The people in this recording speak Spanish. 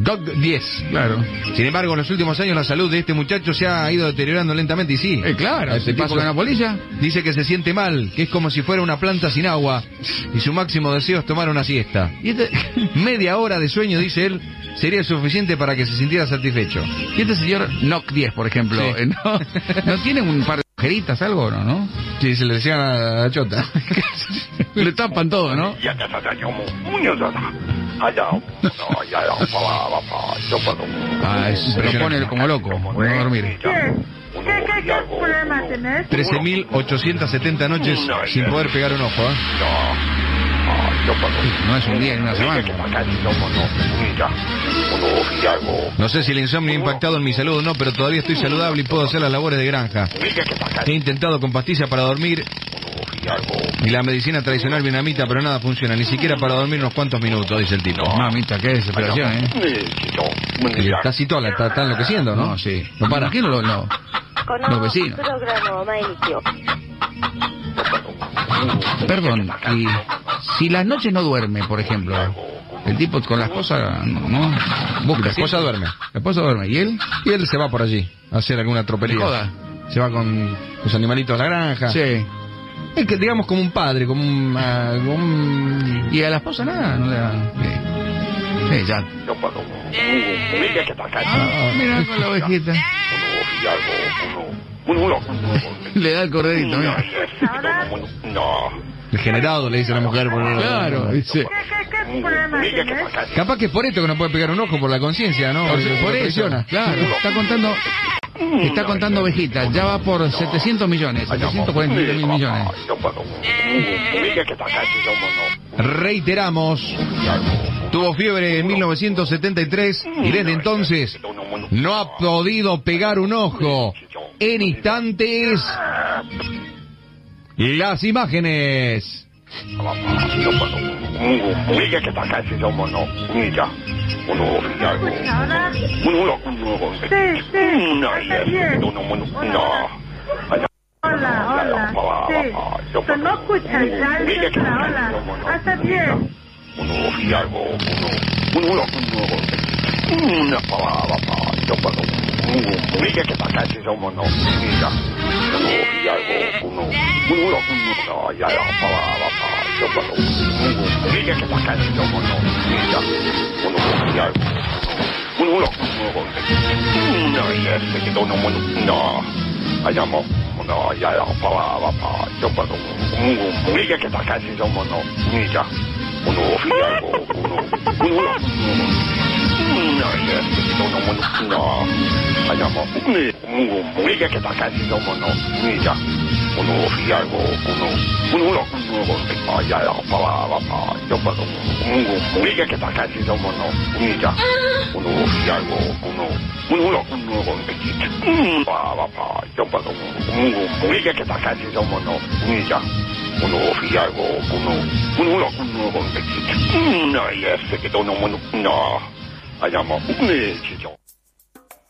Doc 10. Claro. Sin embargo, en los últimos años la salud de este muchacho se ha ido deteriorando lentamente y sí. Claro, Este ¿se pasó tipo con la polilla? dice que se siente mal, que es como si fuera una planta sin agua y su máximo deseo es tomar una siesta. ¿Y este, Media hora de sueño, dice él, sería suficiente para que se sintiera satisfecho. y este señor Noc 10, por ejemplo, Sí. ¿no tiene un par de agujeritas, algo, no? Sí, se le decían a la chota. Le tapan todo, ¿no? Se lo pone como loco, por no dormir. ¿Qué problema tenés? 13.870 noches sin poder pegar un ojo, ¿eh? No es un día ni una semana. No sé si el insomnio ha impactado en mi salud o no, pero todavía estoy saludable y puedo hacer las labores de granja. He intentado con pastillas para dormir y la medicina tradicional vietnamita, pero nada funciona, ni siquiera para dormir unos cuantos minutos, dice el tipo. Mamita, qué desesperación, ¿eh? Y está así toda, está enloqueciendo, ¿no? No, sí. No para. ¿Quién lo no? Los vecinos. Perdón, y si las noches no duerme, por ejemplo, el tipo con la esposa, ¿no? Busca, La esposa ¿sí? duerme. La esposa duerme, ¿y él? Y él se va por allí a hacer alguna tropelía. Joda. Se va con los animalitos a la granja. Sí. Es que digamos como un padre, como un... ¿Y a la esposa nada? No le da... Sí, ya. Mira con la ovejita. Le da el corderito, mira. Degenerado, le dice la mujer. Claro, dice. ¿Qué problema tenés? Capaz que es por esto que no puede pegar un ojo, por la conciencia, ¿no? Por Lo eso, traiciona. claro. Está contando ovejitas. Ya va por 700 millones. 740 mil millones. Reiteramos, tuvo fiebre en 1973 y desde entonces no ha podido pegar un ojo. En instantes, las imágenes. Hola, sí. Pero no escuchan, ya dices hola. Hace bien.